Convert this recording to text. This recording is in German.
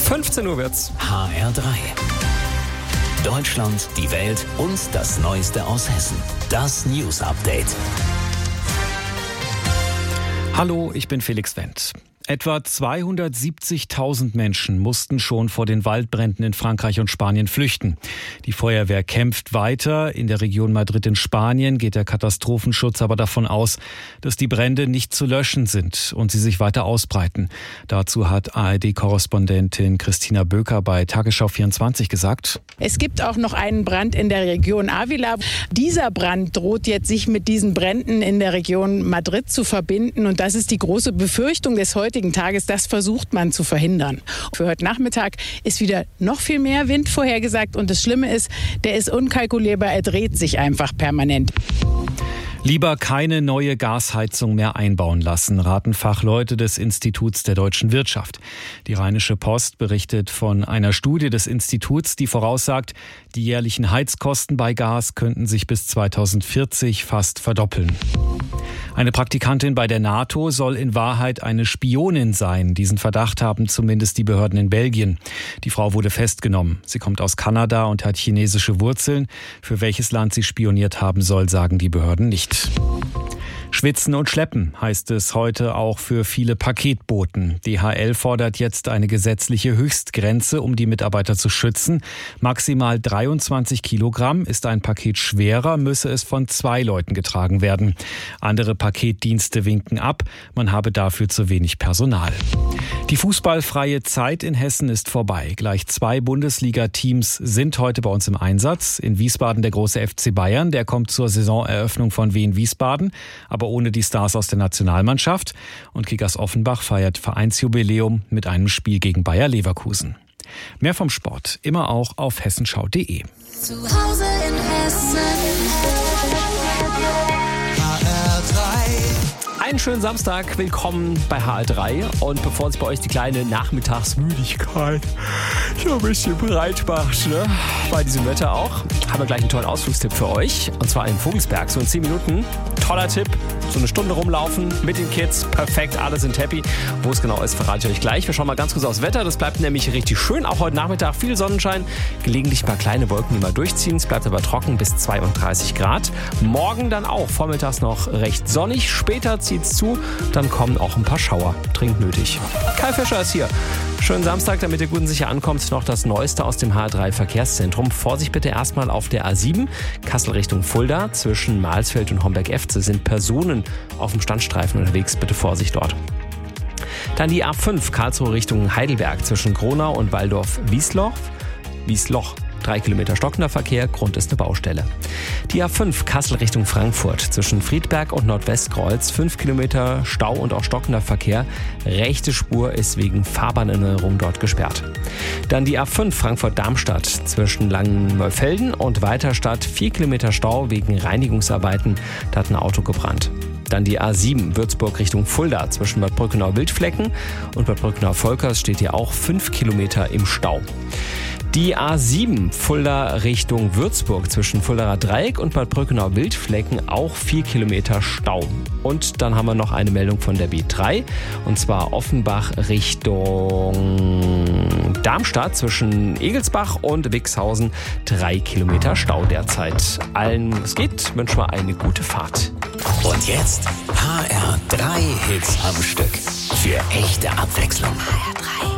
15 Uhr wird's. HR3. Deutschland, die Welt und das Neueste aus Hessen. Das News Update. Hallo, ich bin Felix Wendt. Etwa 270.000 Menschen mussten schon vor den Waldbränden in Frankreich und Spanien flüchten. Die Feuerwehr kämpft weiter. In der Region Madrid in Spanien geht der Katastrophenschutz aber davon aus, dass die Brände nicht zu löschen sind und sie sich weiter ausbreiten. Dazu hat ARD-Korrespondentin Christina Böker bei Tagesschau 24 gesagt: Es gibt auch noch einen Brand in der Region Ávila. Dieser Brand droht jetzt, sich mit diesen Bränden in der Region Madrid zu verbinden. Und das ist die große Befürchtung des heutigen Tages. Das versucht man zu verhindern. Für heute Nachmittag ist wieder noch viel mehr Wind vorhergesagt. Und das Schlimme ist, der ist unkalkulierbar. Er dreht sich einfach permanent. Lieber keine neue Gasheizung mehr einbauen lassen, raten Fachleute des Instituts der deutschen Wirtschaft. Die Rheinische Post berichtet von einer Studie des Instituts, die voraussagt, die jährlichen Heizkosten bei Gas könnten sich bis 2040 fast verdoppeln. Eine Praktikantin bei der NATO soll in Wahrheit eine Spionin sein. Diesen Verdacht haben zumindest die Behörden in Belgien. Die Frau wurde festgenommen. Sie kommt aus Kanada und hat chinesische Wurzeln. Für welches Land sie spioniert haben soll, sagen die Behörden nicht. Schwitzen und schleppen heißt es heute auch für viele Paketboten. DHL fordert jetzt eine gesetzliche Höchstgrenze, um die Mitarbeiter zu schützen. Maximal 23 Kilogramm. Ist ein Paket schwerer, müsse es von 2 Leuten getragen werden. Andere Paketdienste winken ab, man habe dafür zu wenig Personal. Die fußballfreie Zeit in Hessen ist vorbei. Gleich 2 Bundesliga-Teams sind heute bei uns im Einsatz. In Wiesbaden der große FC Bayern, der kommt zur Saisoneröffnung von Wien Wiesbaden, aber ohne die Stars aus der Nationalmannschaft. Und Kickers Offenbach feiert Vereinsjubiläum mit einem Spiel gegen Bayer Leverkusen. Mehr vom Sport immer auch auf hessenschau.de. Zu Hause in Hessen. Einen schönen Samstag, willkommen bei HR3. Und bevor sich bei euch die kleine Nachmittagsmüdigkeit so ein bisschen breit macht, bei diesem Wetter auch, haben wir gleich einen tollen Ausflugstipp für euch. Und zwar in Vogelsberg, so in 10 Minuten. Toller Tipp, so eine Stunde rumlaufen mit den Kids, perfekt, alle sind happy. Wo es genau ist, verrate ich euch gleich. Wir schauen mal ganz kurz aufs Wetter, das bleibt nämlich richtig schön. Auch heute Nachmittag viel Sonnenschein, gelegentlich ein paar kleine Wolken, die mal durchziehen. Es bleibt aber trocken bis 32 Grad. Morgen dann auch, vormittags noch recht sonnig, später zieht zu, dann kommen auch ein paar Schauer. Dringend nötig. Kai Fischer ist hier. Schönen Samstag, damit ihr gut und sicher ankommt. Noch das Neueste aus dem HR3 Verkehrszentrum. Vorsicht bitte erstmal auf der A7, Kassel Richtung Fulda. Zwischen Mahlsfeld und Homberg-Efze sind Personen auf dem Standstreifen unterwegs. Bitte Vorsicht dort. Dann die A5, Karlsruhe Richtung Heidelberg. Zwischen Gronau und Waldorf-Wiesloch. 3 Kilometer stockender Verkehr, Grund ist eine Baustelle. Die A5 Kassel Richtung Frankfurt zwischen Friedberg und Nordwestkreuz 5 Kilometer Stau und auch stockender Verkehr. Rechte Spur ist wegen Fahrbahnänderung dort gesperrt. Dann die A5 Frankfurt-Darmstadt zwischen Langenmeufelden und Weiterstadt 4 Kilometer Stau wegen Reinigungsarbeiten. Da hat ein Auto gebrannt. Dann die A7 Würzburg Richtung Fulda zwischen Bad Brückenau-Wildflecken und Bad Brückenau-Volkers steht hier auch 5 Kilometer im Stau. Die A7 Fulda Richtung Würzburg zwischen Fuldaer Dreieck und Bad Brückenau-Wildflecken auch 4 Kilometer Stau. Und dann haben wir noch eine Meldung von der B3 und zwar Offenbach Richtung Darmstadt zwischen Egelsbach und Wixhausen 3 Kilometer Stau derzeit. Allen, es geht, wünschen wir eine gute Fahrt. Und jetzt HR3 Hits am Stück. Für echte Abwechslung. HR3.